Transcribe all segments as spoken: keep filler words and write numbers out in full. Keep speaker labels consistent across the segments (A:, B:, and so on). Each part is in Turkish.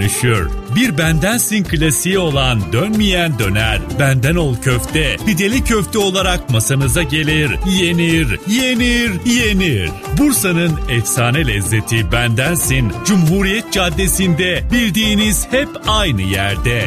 A: dönüşür. Bir bendensin klasiği olan dönmeyen döner, benden ol köfte, pideli köfte olarak masanıza gelir, yenir, yenir, yenir. Bursa'nın efsane lezzeti bendensin, Cumhuriyet Caddesi'nde, bildiğiniz hep aynı yerde.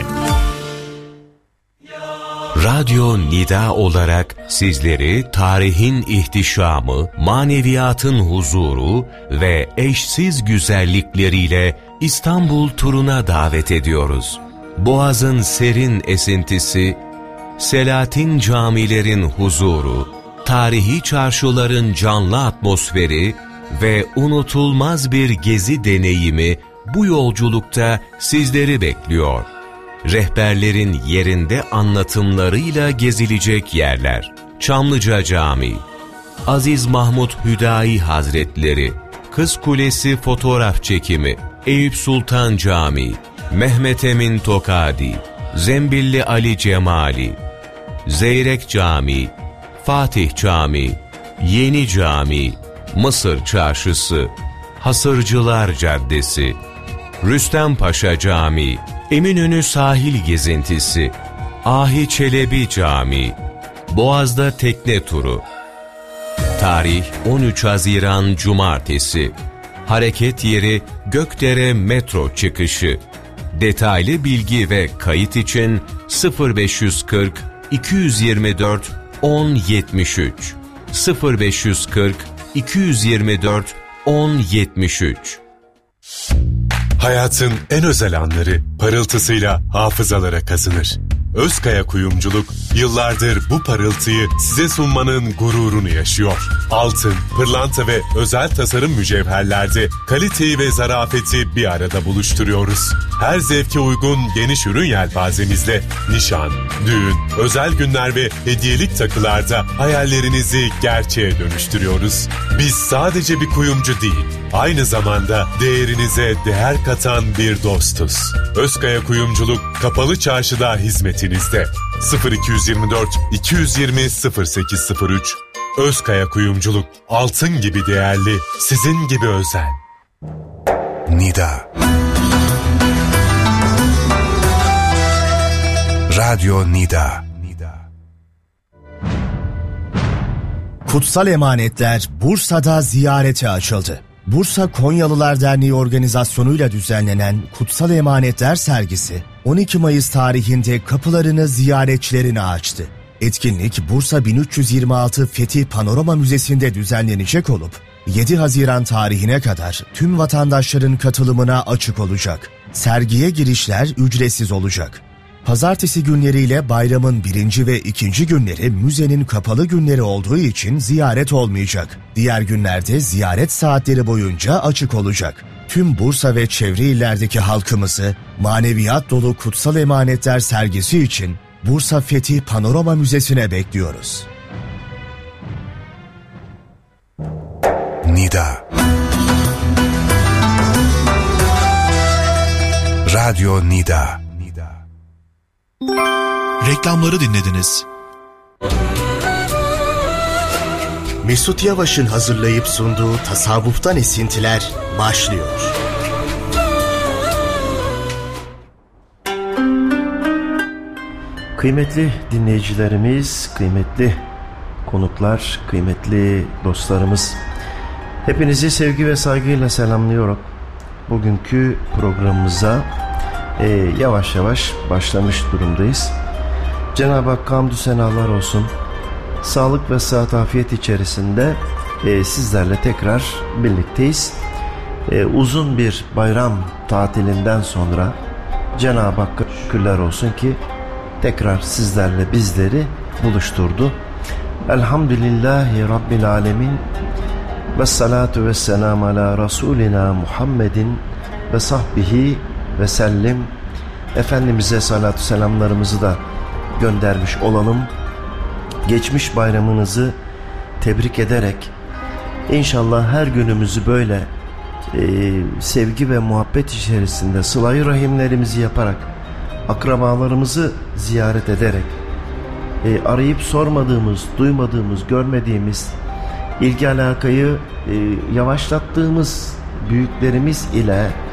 B: Radyo Nida olarak sizleri tarihin ihtişamı, maneviyatın huzuru ve eşsiz güzellikleriyle İstanbul turuna davet ediyoruz. Boğaz'ın serin esintisi, Selahattin camilerin huzuru, tarihi çarşıların canlı atmosferi ve unutulmaz bir gezi deneyimi bu yolculukta sizleri bekliyor. Rehberlerin yerinde anlatımlarıyla gezilecek yerler: Çamlıca Camii, Aziz Mahmud Hüdayi Hazretleri, Kız Kulesi fotoğraf çekimi, Eyüp Sultan Camii, Mehmet Emin Tokadi, Zembilli Ali Cemali, Zeyrek Camii, Fatih Camii, Yeni Camii, Mısır Çarşısı, Hasırcılar Caddesi, Rüstem Paşa Camii, Eminönü Sahil Gezintisi, Ahi Çelebi Camii, Boğaz'da tekne turu. Tarih on üç Haziran Cumartesi. Hareket yeri Gökdere metro çıkışı. Detaylı bilgi ve kayıt için sıfır beş yüz kırk iki yüz yirmi dört on yetmiş üç sıfır beş yüz kırk iki yüz yirmi dört on yetmiş üç.
C: Hayatın en özel anları parıltısıyla hafızalara kazınır. Özkaya Kuyumculuk yıllardır bu parıltıyı size sunmanın gururunu yaşıyor. Altın, pırlanta ve özel tasarım mücevherlerde kaliteyi ve zarafeti bir arada buluşturuyoruz. Her zevke uygun geniş ürün yelpazemizle nişan, düğün, özel günler ve hediyelik takılarda hayallerinizi gerçeğe dönüştürüyoruz. Biz sadece bir kuyumcu değil, aynı zamanda değerinize değer katan bir dostuz. Özkaya Kuyumculuk Kapalı Çarşı'da hizmetinizde. sıfır iki yirmi dört iki yüz yirmi sıfır sekiz sıfır üç. Özkaya Kuyumculuk, altın gibi değerli, sizin gibi özel.
D: Nida. Radyo Nida.
E: Kutsal Emanetler Bursa'da ziyarete açıldı. Bursa Konyalılar Derneği organizasyonuyla düzenlenen Kutsal Emanetler sergisi on iki Mayıs tarihinde kapılarını ziyaretçilerine açtı. Etkinlik Bursa bin üç yüz yirmi altı Fetih Panorama Müzesi'nde düzenlenecek olup yedi Haziran tarihine kadar tüm vatandaşların katılımına açık olacak. Sergiye girişler ücretsiz olacak. Pazartesi günleriyle bayramın birinci ve ikinci günleri müzenin kapalı günleri olduğu için ziyaret olmayacak. Diğer günlerde ziyaret saatleri boyunca açık olacak. Tüm Bursa ve çevre illerdeki halkımızı maneviyat dolu Kutsal Emanetler sergisi için Bursa Fetih Panorama Müzesi'ne bekliyoruz.
D: Nida. Radyo Nida.
F: Reklamları dinlediniz.
E: Mesut Yavaş'ın hazırlayıp sunduğu Tasavvuftan Esintiler başlıyor.
G: Kıymetli dinleyicilerimiz, kıymetli konuklar, kıymetli dostlarımız, hepinizi sevgi ve saygıyla selamlıyorum. Bugünkü programımıza e, yavaş yavaş başlamış durumdayız. Cenab-ı Hakk'a hamdü senalar olsun. Sağlık ve sıhhat afiyet içerisinde e, sizlerle tekrar birlikteyiz. E, uzun bir bayram tatilinden sonra Cenab-ı Hakk'a şükürler olsun ki tekrar sizlerle bizleri buluşturdu. Elhamdülillahi Rabbil Alemin ve salatu ve selam ala Resulina Muhammedin ve sahbihi ve sellim. Efendimiz'e salatu selamlarımızı da göndermiş olalım. Geçmiş bayramınızı tebrik ederek inşallah her günümüzü böyle e, sevgi ve muhabbet içerisinde sıla-i rahimlerimizi yaparak, akrabalarımızı ziyaret ederek, e, arayıp sormadığımız, duymadığımız, görmediğimiz, ilgi alakayı e, yavaşlattığımız büyüklerimiz ile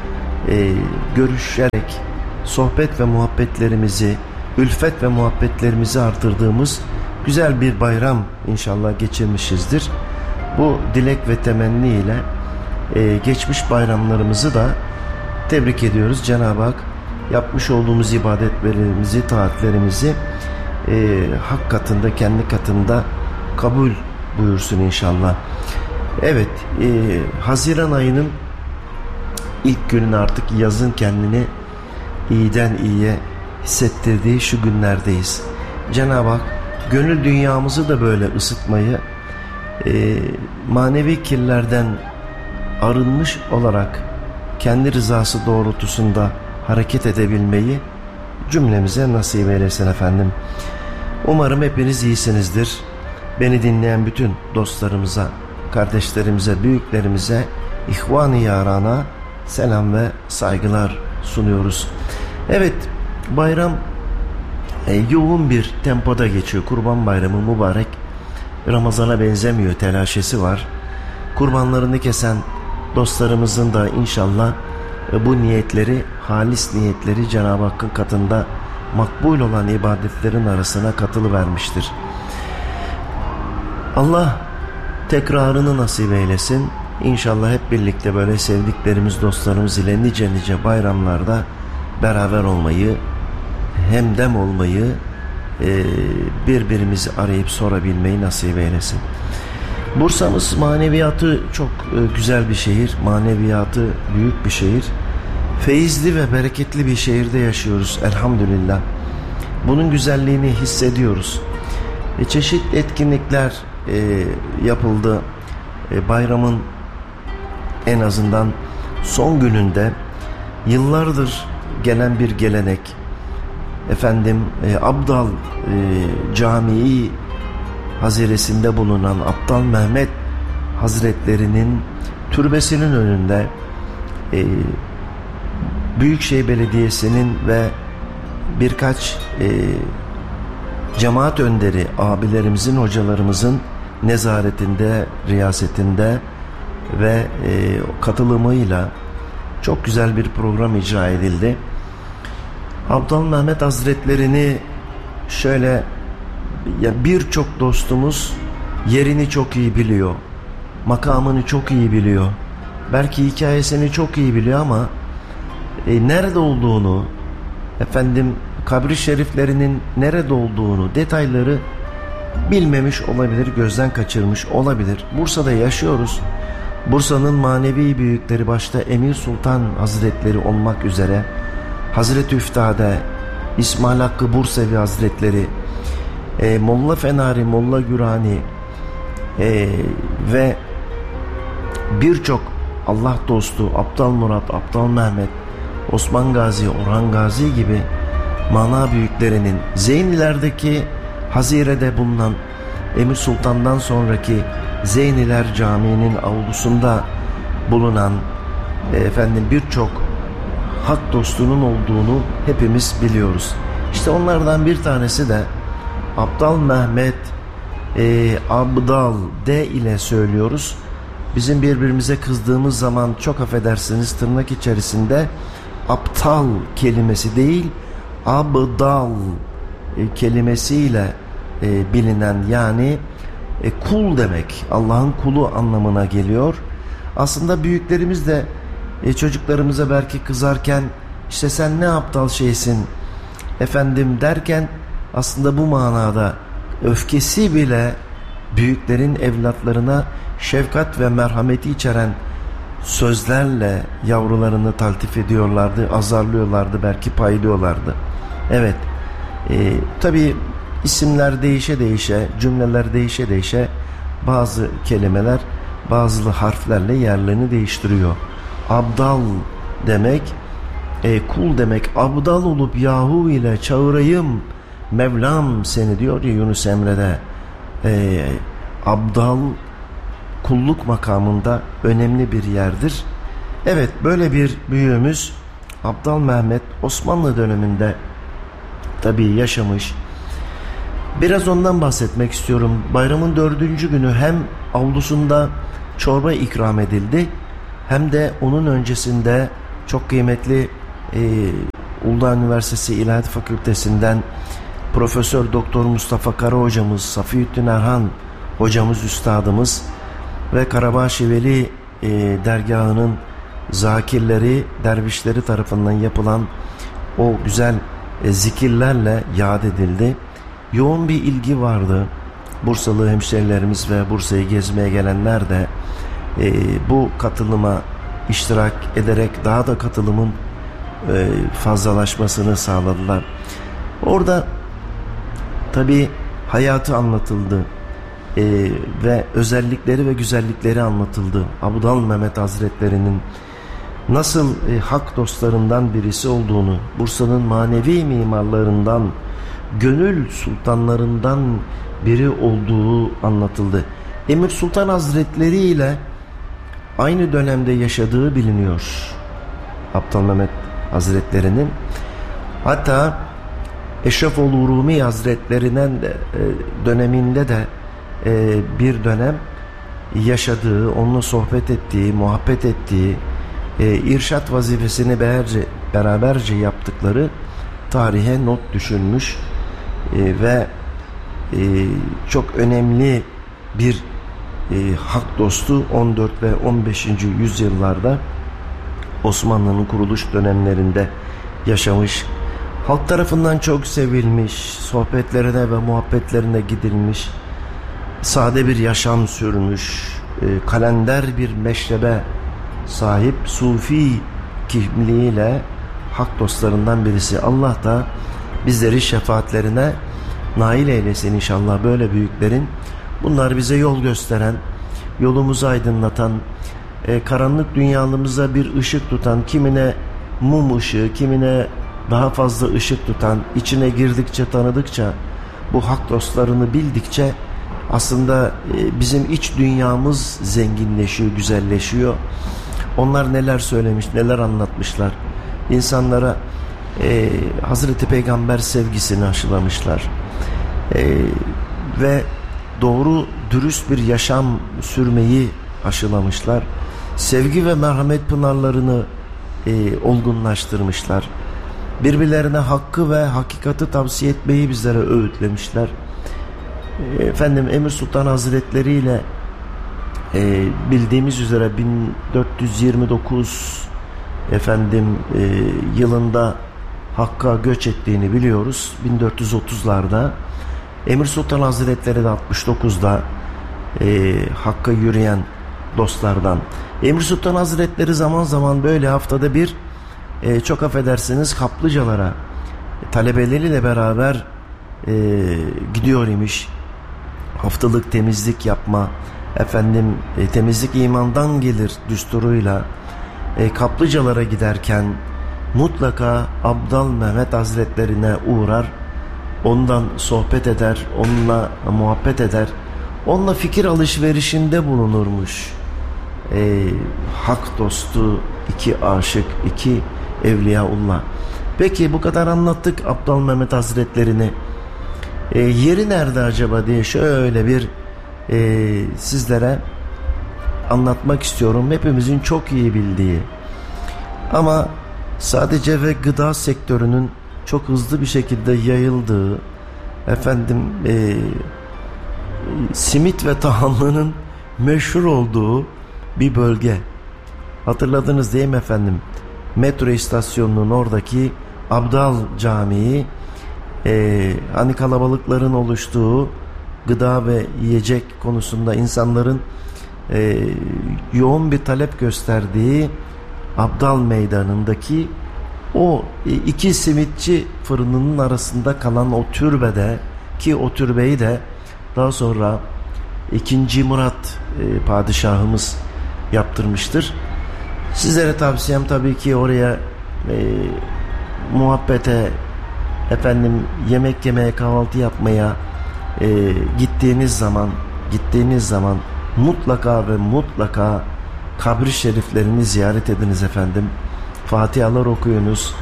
G: e, görüşerek sohbet ve muhabbetlerimizi, ülfet ve muhabbetlerimizi artırdığımız güzel bir bayram inşallah geçirmişizdir. Bu dilek ve temenni ile e, geçmiş bayramlarımızı da tebrik ediyoruz. Cenab-ı Hak yapmış olduğumuz ibadetlerimizi, taatlerimizi e, hak katında, kendi katında kabul buyursun inşallah. Evet, e, Haziran ayının ilk günün artık yazın kendini iyiden iyiye hissettirdiği şu günlerdeyiz. Cenab-ı Hak gönül dünyamızı da böyle ısıtmayı, e, manevi kirlerden arınmış olarak kendi rızası doğrultusunda hareket edebilmeyi cümlemize nasip eylesin efendim. Umarım hepiniz iyisinizdir. Beni dinleyen bütün dostlarımıza, kardeşlerimize, büyüklerimize, ihvan-ı yarana selam ve saygılar sunuyoruz. Evet, bayram e, yoğun bir tempoda geçiyor. Kurban Bayramı mübarek. Ramazana benzemiyor, telaşesi var. Kurbanlarını kesen dostlarımızın da inşallah e, bu niyetleri, halis niyetleri Cenab-ı Hakk'ın katında makbul olan ibadetlerin arasına katılıvermiştir. Allah tekrarını nasip eylesin. İnşallah hep birlikte böyle sevdiklerimiz, dostlarımız ile nice nice bayramlarda beraber olmayı, hemdem olmayı, birbirimizi arayıp sorabilmeyi nasip eylesin. Bursa'mız maneviyatı çok güzel bir şehir, maneviyatı büyük bir şehir. Feyizli ve bereketli bir şehirde yaşıyoruz elhamdülillah. Bunun güzelliğini hissediyoruz. E, çeşitli etkinlikler e, yapıldı. E, bayramın en azından son gününde yıllardır gelen bir gelenek. Efendim e, Abdal e, Camii haziresinde bulunan Abdal Mehmet Hazretlerinin türbesinin önünde e, Büyükşehir Belediyesi'nin ve birkaç e, cemaat önderi abilerimizin, hocalarımızın nezaretinde, riyasetinde ve e, katılımıyla çok güzel bir program icra edildi. Abdal Mehmet Hazretlerini şöyle, ya birçok dostumuz yerini çok iyi biliyor, makamını çok iyi biliyor, belki hikayesini çok iyi biliyor ama e, nerede olduğunu, efendim kabri şeriflerinin nerede olduğunu, detayları bilmemiş olabilir, gözden kaçırmış olabilir. Bursa'da yaşıyoruz. Bursa'nın manevi büyükleri başta Emir Sultan Hazretleri olmak üzere Hazreti Üftade, İsmail Hakkı Bursevi Hazretleri, e, Molla Fenari, Molla Gürani e, ve birçok Allah dostu Abdal Murat, Abdal Mehmet, Osman Gazi, Orhan Gazi gibi mana büyüklerinin, Zeyniler'deki Hazire'de bulunan Emir Sultan'dan sonraki Zeyniler Camii'nin avlusunda bulunan e, efendim birçok hak dostunun olduğunu hepimiz biliyoruz. İşte onlardan bir tanesi de Abdal Mehmet e, Abdal D ile söylüyoruz. Bizim birbirimize kızdığımız zaman çok affedersiniz tırnak içerisinde aptal kelimesi değil, Abdal e, kelimesiyle e, bilinen, yani e, kul demek, Allah'ın kulu anlamına geliyor. Aslında büyüklerimiz de e, çocuklarımıza belki kızarken işte sen ne aptal şeysin efendim derken aslında bu manada öfkesi bile büyüklerin evlatlarına şefkat ve merhameti içeren sözlerle yavrularını taltif ediyorlardı, azarlıyorlardı, belki paylıyorlardı. Evet, e, tabii isimler değişe değişe, cümleler değişe değişe bazı kelimeler bazı harflerle yerlerini değiştiriyor. Abdal demek e, kul demek. Abdal olup Yahu ile çağırayım Mevlam seni diyor ya Yunus Emre'de. E, abdal kulluk makamında önemli bir yerdir. Evet, böyle bir büyüğümüz Abdal Mehmet Osmanlı döneminde tabii yaşamış. Biraz ondan bahsetmek istiyorum. Bayramın dördüncü günü hem avlusunda çorba ikram edildi hem de onun öncesinde çok kıymetli e, Uludağ Üniversitesi İlahiyat Fakültesinden Profesör Doktor Mustafa Kara hocamız, Safiyüddin Erhan hocamız, üstadımız ve Karabağ-ı Veli e, dergahının zakirleri, dervişleri tarafından yapılan o güzel e, zikirlerle yad edildi. Yoğun bir ilgi vardı. Bursalı hemşehrilerimiz ve Bursa'yı gezmeye gelenler de e, bu katılıma iştirak ederek daha da katılımın e, fazlalaşmasını sağladılar. Orada tabii hayatı anlatıldı e, ve özellikleri ve güzellikleri anlatıldı. Abdal Mehmet Hazretleri'nin nasıl e, hak dostlarından birisi olduğunu, Bursa'nın manevi mimarlarından, gönül sultanlarından biri olduğu anlatıldı. Emir Sultan Hazretleri ile aynı dönemde yaşadığı biliniyor Abdal Mehmet Hazretleri'nin. Hatta Eşrefoğlu Rumi Hazretleri'nin de, e, döneminde de e, bir dönem yaşadığı, onunla sohbet ettiği, muhabbet ettiği, e, irşat vazifesini beraberce, beraberce yaptıkları tarihe not düşülmüş e, ve e, çok önemli bir e, hak dostu on dört ve on beşinci yüzyıllarda Osmanlı'nın kuruluş dönemlerinde yaşamış, halk tarafından çok sevilmiş, sohbetlerine ve muhabbetlerine gidilmiş, sade bir yaşam sürmüş, e, kalender bir meşrebe sahip, sufi kimliğiyle hak dostlarından birisi. Allah da bizleri şefaatlerine nail eylesin inşallah böyle büyüklerin. Bunlar bize yol gösteren, yolumuzu aydınlatan, e, karanlık dünyamıza bir ışık tutan, kimine mum ışığı, kimine daha fazla ışık tutan, içine girdikçe, tanıdıkça, bu hak dostlarını bildikçe aslında e, bizim iç dünyamız zenginleşiyor, güzelleşiyor. Onlar neler söylemiş, neler anlatmışlar. İnsanlara e, Hazreti Peygamber sevgisini aşılamışlar. E, ve doğru, dürüst bir yaşam sürmeyi aşılamışlar. Sevgi ve merhamet pınarlarını e, olgunlaştırmışlar. Birbirlerine hakkı ve hakikati tavsiye etmeyi bizlere öğütlemişler. E, efendim Emir Sultan Hazretleri ile e, bildiğimiz üzere bin dört yüz yirmi dokuz efendim e, yılında Hakk'a göç ettiğini biliyoruz. bin dört yüz otuzlarda Emir Sultan Hazretleri de altmış dokuzda e, Hakk'a yürüyen dostlardan. Emir Sultan Hazretleri zaman zaman böyle haftada bir e, çok affedersiniz kaplıcalara e, talebeleriyle beraber e, gidiyor imiş. Haftalık temizlik yapma, efendim e, temizlik imandan gelir düsturuyla e, kaplıcalara giderken mutlaka Abdal Mehmet Hazretlerine uğrar, ondan sohbet eder, onunla muhabbet eder, onunla fikir alışverişinde bulunurmuş. E, hak dostu, iki aşık, iki evliyaullah. Peki bu kadar anlattık Abdal Mehmet Hazretlerini. E, yeri nerede acaba diye şöyle bir e, sizlere anlatmak istiyorum. Hepimizin çok iyi bildiği ama sadece ve gıda sektörünün çok hızlı bir şekilde yayıldığı, efendim e, simit ve tahanlının meşhur olduğu bir bölge. Hatırladınız değil mi efendim? Metro istasyonunun oradaki Abdal Camii, e, hani kalabalıkların oluştuğu, gıda ve yiyecek konusunda insanların e, yoğun bir talep gösterdiği Abdal Meydanı'ndaki o iki simitçi fırınının arasında kalan o türbede, ki o türbeyi de daha sonra ikinci Murat e, padişahımız yaptırmıştır. Sizlere tavsiyem tabii ki oraya e, muhabbete, efendim yemek yemeye, kahvaltı yapmaya e, gittiğiniz zaman gittiğiniz zaman mutlaka ve mutlaka kabri şeriflerini ziyaret ediniz efendim. Fatihalar okuyunuz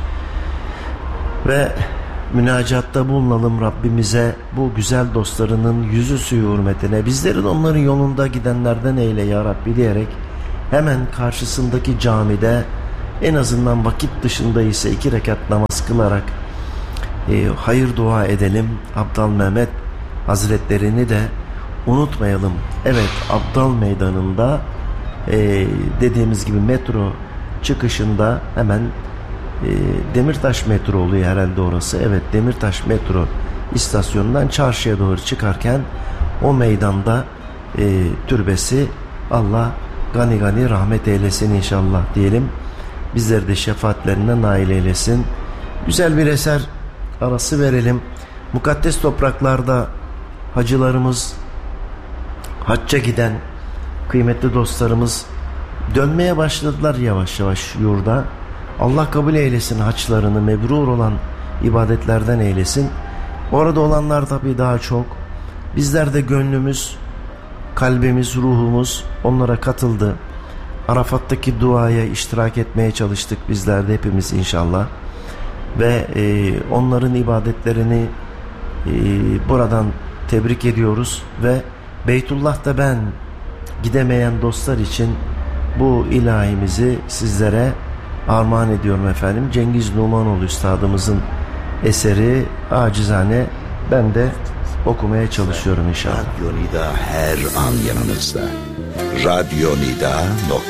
G: ve münacatta bulunalım Rabbimize, bu güzel dostlarının yüzü suyu hürmetine. Bizleri de onların yolunda gidenlerden eyle ya Rabbi diyerek hemen karşısındaki camide en azından vakit dışında ise iki rekat namaz kılarak e, hayır dua edelim. Abdal Mehmet Hazretlerini de unutmayalım. Evet, Abdal Meydanı'nda e, dediğimiz gibi metro çıkışında hemen e, Demirtaş metro oluyor herhalde orası. Evet, Demirtaş metro istasyonundan çarşıya doğru çıkarken o meydanda e, türbesi. Allah gani gani rahmet eylesin inşallah diyelim. Bizleri de şefaatlerine nail eylesin. Güzel bir eser arası verelim. Mukaddes topraklarda hacılarımız, hacca giden kıymetli dostlarımız dönmeye başladılar yavaş yavaş yurda. Allah kabul eylesin haçlarını, mebrur olan ibadetlerden eylesin. Orada olanlar tabii daha çok. Bizler de gönlümüz, kalbimiz, ruhumuz onlara katıldı. Arafat'taki duaya iştirak etmeye çalıştık bizler de hepimiz inşallah. Ve e, onların ibadetlerini e, buradan tebrik ediyoruz. Ve Beytullah'ta ben gidemeyen dostlar için bu ilahimizi sizlere armağan ediyorum efendim. Cengiz Numanoğlu Üstadımızın eseri, acizane ben de okumaya çalışıyorum inşallah.
H: Radyo Nida her an yanınızda. radyo nida nokta